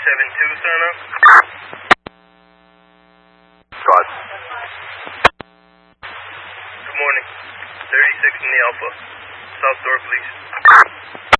372, sign up. God. Good morning. 36 in the Alpha. South door, please.